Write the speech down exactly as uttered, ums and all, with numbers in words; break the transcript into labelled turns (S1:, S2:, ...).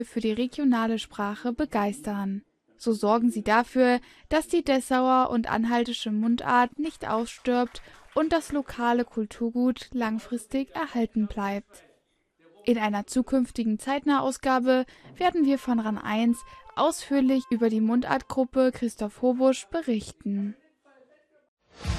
S1: für die regionale Sprache begeistern. So sorgen sie dafür, dass die Dessauer und anhaltische Mundart nicht ausstirbt und das lokale Kulturgut langfristig erhalten bleibt. In einer zukünftigen Zeitnah-Ausgabe werden wir von RAN eins ausführlich über die Mundartgruppe Christoph Hobusch berichten.